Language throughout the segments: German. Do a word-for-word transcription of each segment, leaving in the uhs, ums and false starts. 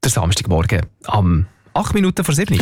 Der Samstagmorgen am acht Minuten vor sieben.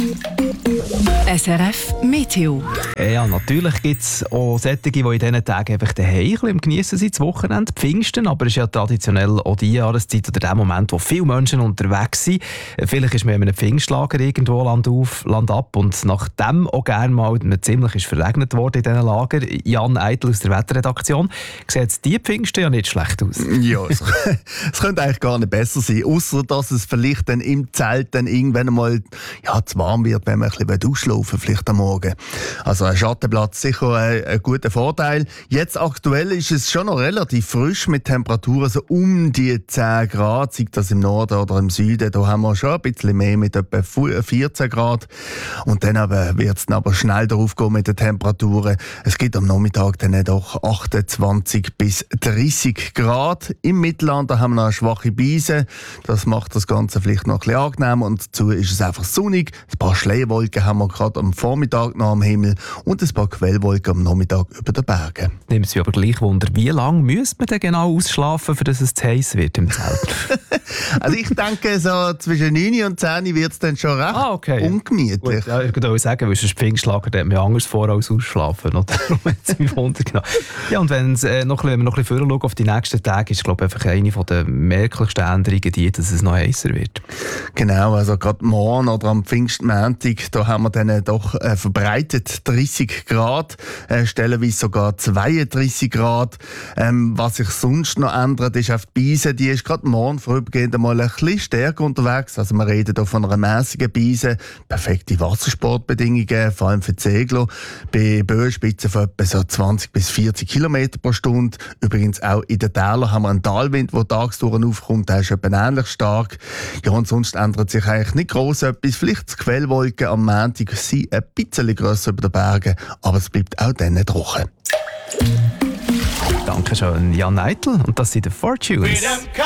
S R F Meteo. Ja, natürlich gibt es auch solche, die in diesen Tagen einfach daheim am Geniessen sind, das Wochenende, Pfingsten, aber es ist ja traditionell auch die Jahreszeit oder der Moment, wo viele Menschen unterwegs sind. Vielleicht ist man in einem Pfingstlager irgendwo Land auf, Land ab und nachdem auch gerne mal ziemlich ist verregnet worden in diesen Lager. Jan Eitel aus der Wetterredaktion, sieht die Pfingsten ja nicht schlecht aus. Ja, es, es könnte eigentlich gar nicht besser sein, außer dass es vielleicht dann im Zelt dann irgendwann mal ja, zu warm wird, wenn man ein bisschen ausschlafen vielleicht am Morgen. Also ein Schattenplatz sicher ein, ein guter Vorteil. Jetzt aktuell ist es schon noch relativ frisch mit Temperaturen so um die zehn Grad, sei das im Norden oder im Süden. Da haben wir schon ein bisschen mehr mit etwa vierzehn Grad. Und dann wird es aber schnell darauf gehen mit den Temperaturen. Es gibt am Nachmittag dann doch achtundzwanzig bis dreißig Grad. Im Mittelland haben wir noch eine schwache Brise. Das macht das Ganze vielleicht noch ein bisschen angenehmer. Und dazu ist es einfach sonnig. Ein paar Schleierwolken haben wir gerade am Vormittag noch am Himmel und ein paar Quellwolken am Nachmittag über den Bergen. Nimmt es mich aber gleich Wunder, wie lange müsste man denn genau ausschlafen, für dass es zu heiß wird im Zelt? Also ich denke, so zwischen neun und zehn wird es dann schon recht ah, okay. ungemütlich. Gut, ja, ich würde sagen, weil es ein Pfingstlager, da hat man ja anders vor als ausschlafen. Oder? Darum hat es mich Wunder genommen. Ja, und wenn's, äh, noch, wenn wir noch ein bisschen vorher schauen auf die nächsten Tage, ist glaube ich einfach eine der merklichsten Änderungen die, dass es noch heißer wird. Genau, also gerade morgen oder am Pfingstmontag, da haben wir dann doch äh, verbreitet dreißig Grad, äh, stellenweise sogar zweiunddreißig Grad. Ähm, was sich sonst noch ändert, ist auf die Beise, die ist gerade morgen vorübergehend einmal ein bisschen stärker unterwegs. Also wir reden hier von einer mäßigen Beise, perfekte Wassersportbedingungen, vor allem für die Segler, bei Böenspitzen von etwa so zwanzig bis vierzig Kilometer pro Stunde. Übrigens auch in den Tälern haben wir einen Talwind, der tagsdurch aufkommt, der ist etwa ähnlich stark. Ja, und sonst ändert sich eigentlich nicht gross etwas. Vielleicht die Quellwolken am Montag sind ein bisschen grösser über den Bergen, aber es bleibt auch dann trocken. Danke schön, Jan Eitel. Und das sind die Fortunes.